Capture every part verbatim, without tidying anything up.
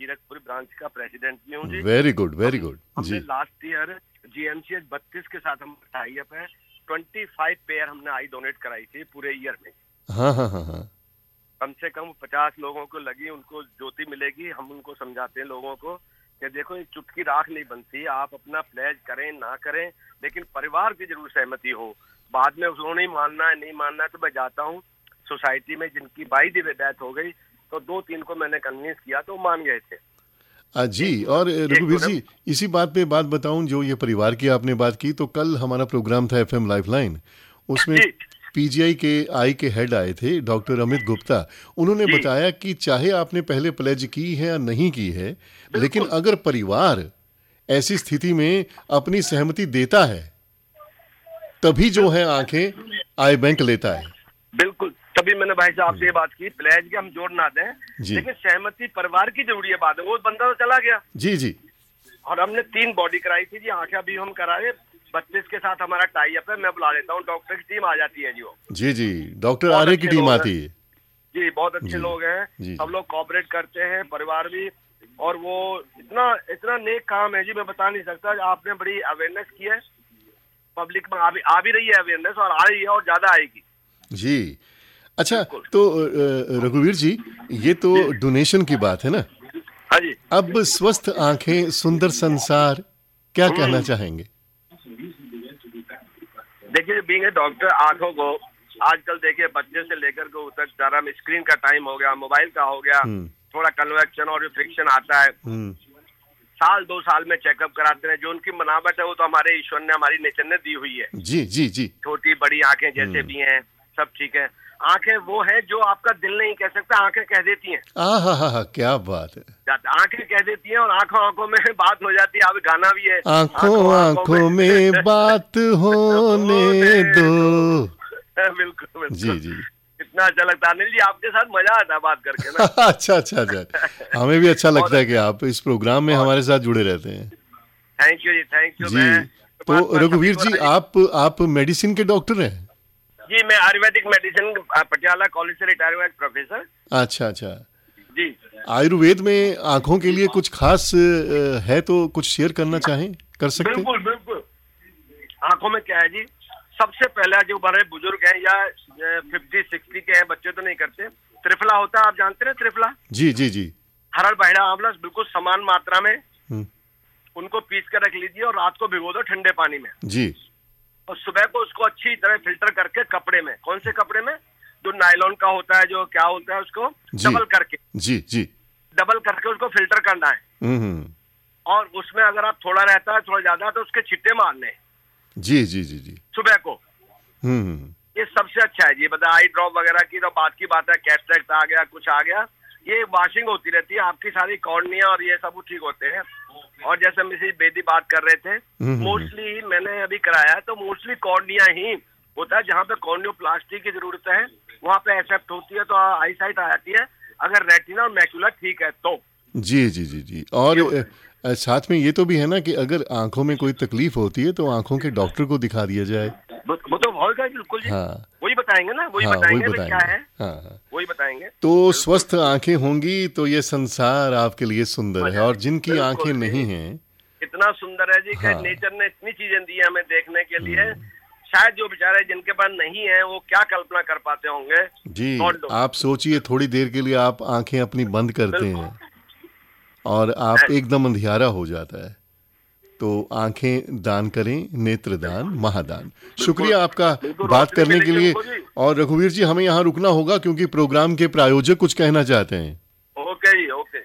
Zirakpur branch का president भी हूँ जी। वेरी गुड, वेरी गुड जी। हमने लास्ट ईयर जीएमसीएच बत्तीस के साथ हम टाई अप है, पच्चीस पेयर हमने आई डोनेट कराई थी पूरे ईयर में। हाँ हाँ हाँ हाँ। कम से कम पचास लोगों को लगी, उनको ज्योति मिलेगी। हम उनको समझाते हैं लोगों को कि देखो एक चुटकी राख नहीं बनती, आप अपना प्लेज करें ना करें, लेकिन परिवार की जरूर सहमति हो। बाद में उन्होंने मानना है नहीं मानना है, तो मैं जाता हूँ सोसाइटी में जिनकी बाई दी डेथ हो गई, तो दो तीन को मैंने कन्विंस किया तो मान गए थे। आ, जी। और रघुवीर जी, इसी बात पे बात बताऊं, जो ये परिवार की आपने बात की, तो कल हमारा प्रोग्राम था एफएम लाइफलाइन, उसमें पीजीआई के आई के हेड आए थे डॉक्टर अमित गुप्ता। उन्होंने बताया कि चाहे आपने पहले प्लेज की है या नहीं की है, लेकिन अगर परिवार ऐसी स्थिति में अपनी सहमति देता है तभी जो है आंखें आई बैंक लेता है। बिल्कुल, तभी मैंने भाई साहब से ये बात की, प्लेज के हम जोड़ ना दें, लेकिन सहमति परिवार की जरूरी है। बात है, वो बंदा तो चला गया जी जी। और हमने तीन बॉडी कराई थी जी, आंखें अभी हम कराए। बत्तीस के साथ हमारा टाई अप है, मैं बुला लेता हूँ, डॉक्टर की टीम आ जाती है जी। वो जी जी, डॉक्टर आर्य की टीम आती है जी। बहुत अच्छे लोग हैं, सब लोग कोऑपरेट करते हैं, परिवार भी। और वो इतना इतना नेक काम है जी, मैं बता नहीं सकता। आपने बड़ी अवेयरनेस की है, पब्लिक में आ भी आ भी रही है अवेयरनेस, और आ रही है और ज्यादा आएगी जी। अच्छा, तो रघुवीर जी, ये तो डोनेशन की बात है ना। हाँ जी। अब स्वस्थ आंखें सुंदर संसार, क्या कहना चाहेंगे? देखिए, बीइंग ए डॉक्टर, आंखों को आजकल देखिए बच्चे से लेकर के तक सारा स्क्रीन का टाइम हो गया, मोबाइल का हो गया, थोड़ा कन्वेक्शन और रिफ्लेक्शन आता है। साल दो साल में चेकअप कराते हैं। जो उनकी बनावट है वो तो हमारे ईश्वर ने, हमारी नेचर ने दी हुई है जी जी जी। छोटी बड़ी आंखें जैसे भी हैं, सब ठीक है। आंखें वो है जो आपका दिल नहीं कह सकता, आंखें कह देती हैं। हाँ हाँ हाँ, क्या बात है। आंखें कह देती हैं और आंखों आंखों में बात हो जाती है। अब गाना भी है, आंखों आंखों में बात होने दो। बिल्कुल बिल्कुल जी जी। इतना अच्छा लगता है अनिल जी, आपके साथ मजा आता है बात करके ना। अच्छा अच्छा अच्छा, हमें भी अच्छा लगता है कि आप इस प्रोग्राम में हमारे साथ जुड़े रहते हैं। Thank you ji, thank you जी। तो रघुवीर जी, आप आप मेडिसिन के डॉक्टर हैं? जी, मैं आयुर्वेदिक मेडिसिन पटियाला कॉलेज से रिटायर हुआ प्रोफेसर। अच्छा अच्छा जी। आयुर्वेद में आंखों के लिए कुछ खास है तो कुछ शेयर करना चाहें, कर सकते हैं? बिल्कुल बिल्कुल। आंखों में क्या है जी, सबसे पहला जो बड़े बुजुर्ग हैं या फिफ्टी सिक्सटी के हैं, बच्चे तो नहीं करते, त्रिफला होता है, आप जानते हैं त्रिफला? जी जी जी। हरड़ बहेड़ा आंवला बिल्कुल समान मात्रा में उनको पीस कर रख लीजिए और रात को भिगो दो ठंडे पानी में जी। और सुबह को उसको अच्छी तरह फिल्टर करके कपड़े में, कौन से कपड़े में, जो नायलॉन का होता है, जो क्या होता है, उसको डबल करके जी जी डबल करके उसको फिल्टर करना है। और उसमें अगर आप थोड़ा रहता है थोड़ा ज्यादा तो उसके छिट्टे मारने जी जी जी जी सुबह को। हम्म ये सबसे अच्छा है जी। बता आई ड्रॉप वगैरह की तो बात की बात है, कैटरेक्ट आ गया, कुछ आ गया, ये वॉशिंग होती रहती है, आपकी सारी कॉर्निया और ये सब ठीक होते हैं। और जैसे मिसेज बेदी बात कर रहे थे, मोस्टली मैंने अभी कराया है तो मोस्टली कॉर्निया ही होता है। जहाँ पे कॉर्नियोप्लास्टी की जरूरत है वहाँ पे एक्सेप्ट होती है तो आई साइट आ जाती है, अगर रेटिना और मैक्यूला ठीक है तो। जी जी जी जी। और साथ में ये तो भी है ना कि अगर आंखों में कोई तकलीफ होती है तो आंखों के डॉक्टर को दिखा दिया जाए। वो तो होगा बिल्कुल जी। हाँ, वही बताएंगे ना, वही हाँ, बताएंगे, वही बताएंगे। क्या है हाँ, हाँ। वही बताएंगे। तो स्वस्थ आंखें होंगी तो ये संसार आपके लिए सुंदर है, और जिनकी आंखें नहीं हैं, इतना सुंदर है जी कि नेचर ने इतनी चीजें दी है हमें देखने के लिए, शायद जो बेचारे जिनके पास नहीं है वो क्या कल्पना कर पाते होंगे जी। आप सोचिए, थोड़ी देर के लिए आप आंखें अपनी बंद करते हैं और आप एकदम अंधियारा हो जाता है, तो आंखें दान करें, नेत्र दान महादान। शुक्रिया आपका बात करने के लिए। और रघुवीर जी, हमें यहाँ रुकना होगा क्योंकि प्रोग्राम के प्रायोजक कुछ कहना चाहते हैं। ओके जी, ओके।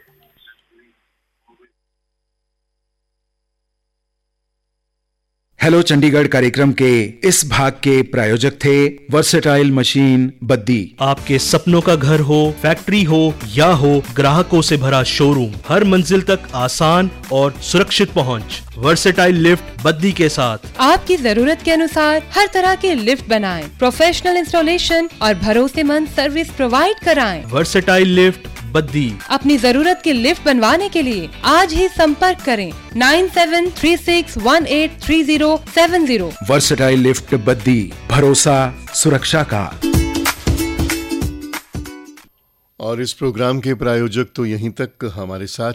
हेलो चंडीगढ़ कार्यक्रम के इस भाग के प्रायोजक थे वर्सेटाइल मशीन बद्दी। आपके सपनों का घर हो, फैक्ट्री हो या हो ग्राहकों से भरा शोरूम, हर मंजिल तक आसान और सुरक्षित पहुंच वर्सेटाइल लिफ्ट बद्दी के साथ। आपकी जरूरत के अनुसार हर तरह के लिफ्ट बनाएं, प्रोफेशनल इंस्टॉलेशन और भरोसेमंद सर्विस प्रोवाइड कराएं। Versatile lift Baddi. अपनी जरूरत के लिफ्ट बनवाने के लिए आज ही संपर्क करें nine seven three six one eight three zero seven zero. Versatile lift Baddi, भरोसा सुरक्षा का। और इस प्रोग्राम के प्रायोजक तो यहीं तक हमारे साथ